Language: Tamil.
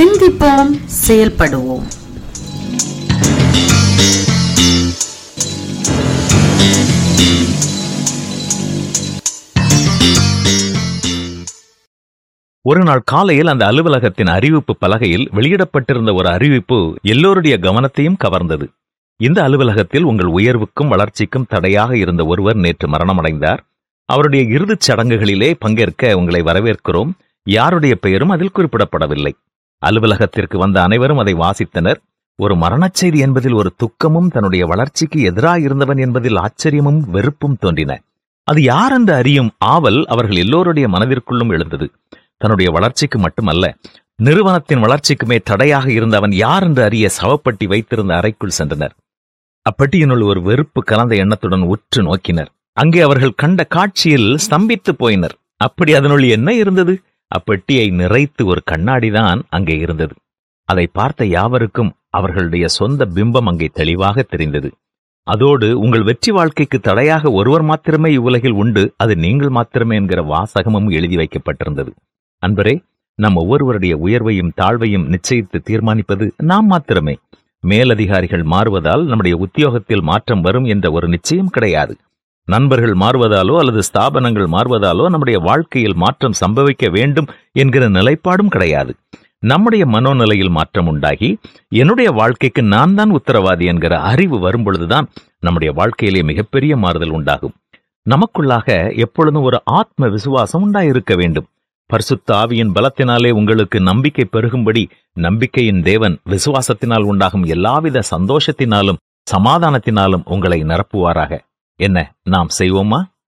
சிந்திப்போம், செயல்படுவோம். ஒரு நாள் காலையில் அந்த அலுவலகத்தின் அறிவிப்பு பலகையில் வெளியிடப்பட்டிருந்த ஒரு அறிவிப்பு எல்லோருடைய கவனத்தையும் கவர்ந்தது. இந்த அலுவலகத்தில் உங்கள் உயர்வுக்கும் வளர்ச்சிக்கும் தடையாக இருந்த ஒருவர் நேற்று மரணமடைந்தார். அவருடைய இறுதிச் சடங்குகளிலே பங்கேற்க உங்களை வரவேற்கிறோம். யாருடைய பெயரும் அதில் குறிப்பிடப்படவில்லை. அலுவலகத்திற்கு வந்த அனைவரும் அதை வாசித்தனர். ஒரு மரணச் செய்தி என்பதில் ஒரு துக்கமும் தன்னுடைய வளர்ச்சிக்கு எதிராயிருந்தவன் என்பதில் ஆச்சரியமும் வெறுப்பும் தோன்றின. அது யார் என்று அறியும் ஆவல் அவர்கள் எல்லோருடைய மனதிற்குள்ளும் எழுந்தது. தன்னுடைய வளர்ச்சிக்கு மட்டுமல்ல, நிறுவனத்தின் வளர்ச்சிக்குமே தடையாக இருந்த அவன் யார் என்று அறிய சவப்பட்டி வைத்திருந்த அறைக்குள் சென்றனர். அப்பட்டியினுள் ஒரு வெறுப்பு கலந்த எண்ணத்துடன் உற்று நோக்கினர். அங்கே அவர்கள் கண்ட காட்சியில் ஸ்தம்பித்து போயினர். அப்படி அதனுள் என்ன இருந்தது? அப்பெட்டியை நிறைத்து ஒரு கண்ணாடிதான் அங்கே இருந்தது. அதை பார்த்த யாவருக்கும் அவர்களுடைய சொந்த பிம்பம் அங்கே தெளிவாக தெரிந்தது. அதோடு உங்கள் வெற்றி வாழ்க்கைக்கு தடையாக ஒருவர் மாத்திரமே இவ்வுலகில் உண்டு, அது நீங்கள் மாத்திரமே என்கிற வாசகமும் எழுதி வைக்கப்பட்டிருந்தது. அன்பரே, நம் ஒவ்வொருவருடைய உயர்வையும் தாழ்வையும் நிச்சயித்து தீர்மானிப்பது நாம் மாத்திரமே. மேலதிகாரிகள் மாறுவதால் நம்முடைய உத்தியோகத்தில் மாற்றம் வரும் என்ற ஒரு நிச்சயம் கிடையாது. நண்பர்கள் மாறுவதாலோ அல்லது ஸ்தாபனங்கள் மாறுவதாலோ நம்முடைய வாழ்க்கையில் மாற்றம் சம்பவிக்க வேண்டும் என்கிற நிலைப்பாடும் கிடையாது. நம்முடைய மனோநிலையில் மாற்றம் உண்டாகி என்னுடைய வாழ்க்கைக்கு நான் தான் உத்தரவாதி என்கிற அறிவு வரும்பொழுதுதான் நம்முடைய வாழ்க்கையிலே மிகப்பெரிய மாறுதல் உண்டாகும். நமக்குள்ளாக எப்பொழுதும் ஒரு ஆத்ம விசுவாசம் உண்டாயிருக்க வேண்டும். பரிசுத்த ஆவியின் பலத்தினாலே உங்களுக்கு நம்பிக்கை பெருகும்படி நம்பிக்கையின் தேவன் விசுவாசத்தினால் உண்டாகும் எல்லாவித சந்தோஷத்தினாலும் சமாதானத்தினாலும் உங்களை நிரப்புவாராக. என்ன நாம் செய்வோமா?